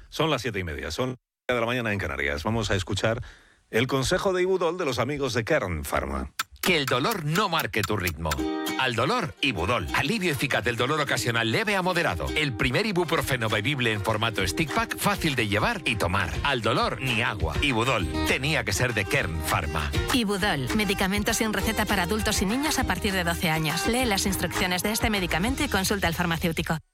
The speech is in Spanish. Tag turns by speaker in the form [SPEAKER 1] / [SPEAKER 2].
[SPEAKER 1] Son las 7:30, son de la mañana en Canarias. Vamos a escuchar el consejo de Ibudol de los amigos de Kern Pharma.
[SPEAKER 2] Que el dolor no marque tu ritmo. Al dolor, Ibudol. Alivio eficaz del dolor ocasional leve a moderado. El primer ibuprofeno bebible en formato stick pack, fácil de llevar y tomar. Al dolor, ni agua. Ibudol. Tenía que ser de Kern Pharma.
[SPEAKER 3] Ibudol. Medicamento sin receta para adultos y niños a partir de 12 años. Lee las instrucciones de este medicamento y consulta al farmacéutico.